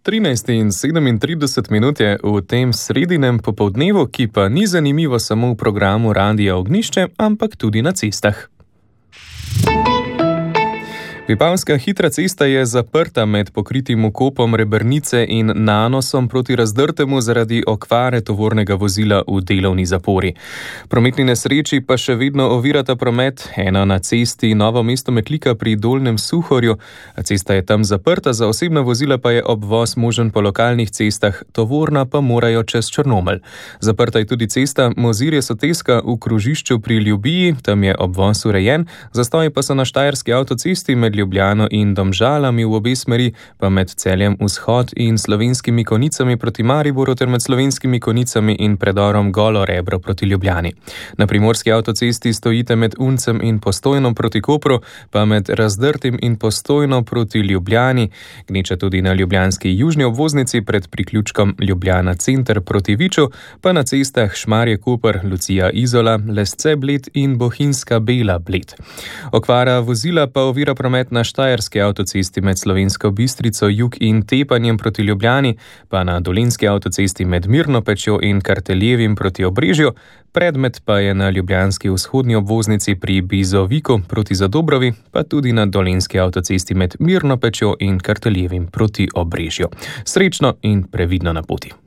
13:37 je v tem sredinem popoldnevu, ki pa ni zanimivo samo v programu Radia Ognjišče, ampak tudi na cestah. Vipavska hitra cesta je zaprta med pokritim vkopom Rebrnice in nanosom proti Razdrtemu zaradi okvare tovornega vozila v delovni zapori. Prometni nesreči pa še vedno ovirata promet, ena na cesti Novo Mesto-Metlika pri Dolnjem Suhorju. Cesta je tam zaprta, za osebna vozila pa je obvoz možen po lokalnih cestah, tovorna pa morajo čez Črnomelj. Zaprta je tudi cesta Mozirje-Soteska v krožišču pri Ljubiji, tam je obvoz urejen, zastoji pa so na štajerski avtocesti med Ljubljano in Domžalami v obe smeri, pa med Celjem Vzhod in Slovenskimi Konicami proti Mariboru ter med Slovenskimi Konicami in predorom Golo Rebro proti Ljubljani. Na primorski avtocesti stojite med Uncem in Postojno proti Kopru, pa med Razdrtim in Postojno proti Ljubljani. Gneča tudi na ljubljanski južni obvoznici pred priključkom Ljubljana Center proti Viču, pa na cestah Šmarje-Koper, Lucija-Izola, Lesce-Bled in Bohinjska-Bela-Bled. Okvara vozila pa ovira promet na štajerski avtocesti med Slovensko Bistrico jug in Tepanjem proti Ljubljani, pa na dolenjski avtocesti med Mirnopečjo in Karteljevim proti Obrežju, predmet pa je na ljubljanski vzhodni obvoznici pri Bizoviku proti Zadobrovi, pa tudi na dolenjski avtocesti med Mirnopečjo in Karteljevim proti Obrežju. Srečno in previdno na poti.